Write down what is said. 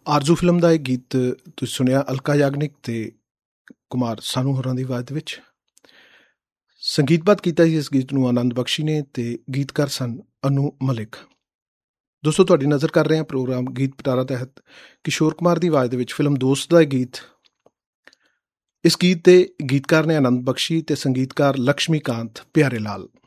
ਆਰਜ਼ੂ film ਦਾ ਇਹ ਗੀਤ ਤੁਸੀਂ ਸੁਣਿਆ ਅਲਕਾ ਯਾਗਨਿਕ ਤੇ ਕੁਮਾਰ ਸਾਨੂ ਹੋਰਾਂ ਦੀ ਆਵਾਜ਼ ਦੇ ਵਿੱਚ। ਸੰਗੀਤਬੱਧ ਕੀਤਾ ਸੀ ਇਸ ਗੀਤ ਨੂੰ ਆਨੰਦ ਬਖਸ਼ੀ ਨੇ ਤੇ ਗੀਤਕਾਰ ਸਨ ਅਨੂ ਮਲਿਕ। ਦੋਸਤੋ, ਤੁਹਾਡੀ ਨਜ਼ਰ ਕਰ ਰਹੇ ਹਾਂ ਪ੍ਰੋਗਰਾਮ ਗੀਤ ਪਿਟਾਰਾ ਤਹਿਤ ਕਿਸ਼ੋਰ ਕੁਮਾਰ ਦੀ ਆਵਾਜ਼ ਦੇ ਵਿੱਚ ਫਿਲਮ ਦੋਸਤ ਦਾ ਇਹ ਗੀਤ। ਇਸ ਗੀਤ ਦੇ ਗੀਤਕਾਰ ਨੇ ਆਨੰਦ ਬਖਸ਼ੀ ਤੇ ਸੰਗੀਤਕਾਰ ਲਕਸ਼ਮੀ ਕਾਂਤ ਪਿਆਰੇ ਲਾਲ।